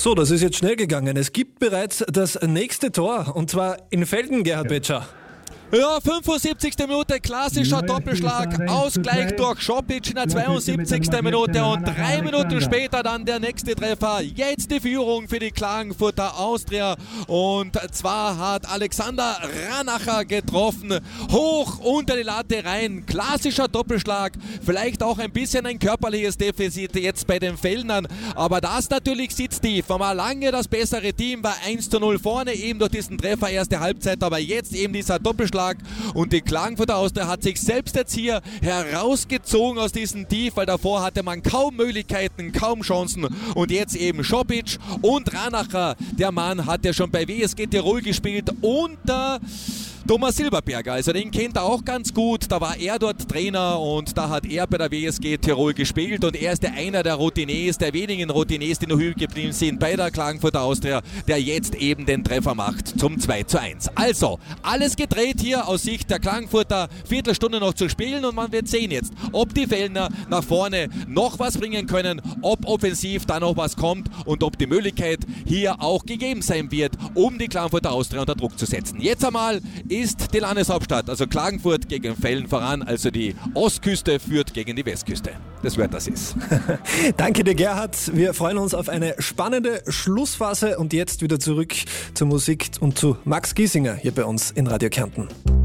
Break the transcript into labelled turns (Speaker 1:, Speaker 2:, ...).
Speaker 1: So, das ist jetzt schnell gegangen. Es gibt bereits das nächste Tor, und zwar in Felden, Gerhard Betscher.
Speaker 2: Ja, 75. Minute, klassischer Doppelschlag, Ausgleich durch Schopic in der 72. Minute und 3 Minuten später dann der nächste Treffer. Jetzt die Führung für die Klagenfurter Austria, und zwar hat Alexander Ranacher getroffen, hoch unter die Latte rein, klassischer Doppelschlag, vielleicht auch ein bisschen ein körperliches Defizit jetzt bei den Feldnern, aber das natürlich sitzt tief. War lange das bessere Team, war 1:0 vorne, eben durch diesen Treffer erste Halbzeit, aber jetzt eben dieser Doppelschlag. Und die Klagenfurter Austria hat sich selbst jetzt hier herausgezogen aus diesem Tief, weil davor hatte man kaum Möglichkeiten, kaum Chancen. Und jetzt eben Schopic und Ranacher. Der Mann hat ja schon bei WSG Tirol gespielt unter Thomas Silberberger, also den kennt er auch ganz gut, da war er dort Trainer und da hat er bei der WSG Tirol gespielt, und er ist einer der Routiniers, der wenigen Routiniers, die noch übrig geblieben sind bei der Klagenfurter Austria, der jetzt eben den Treffer macht zum 2:1. Also, alles gedreht hier aus Sicht der Klagenfurter, Viertelstunde noch zu spielen, und man wird sehen jetzt, ob die Feldner nach vorne noch was bringen können, ob offensiv da noch was kommt und ob die Möglichkeit hier auch gegeben sein wird, um die Klagenfurter Austria unter Druck zu setzen. Jetzt einmal ist die Landeshauptstadt, also Klagenfurt gegen Velden voran, also die Ostküste führt gegen die Westküste. Das wird das ist.
Speaker 1: Danke dir, Gerhard. Wir freuen uns auf eine spannende Schlussphase, und jetzt wieder zurück zur Musik und zu Max Giesinger hier bei uns in Radio Kärnten.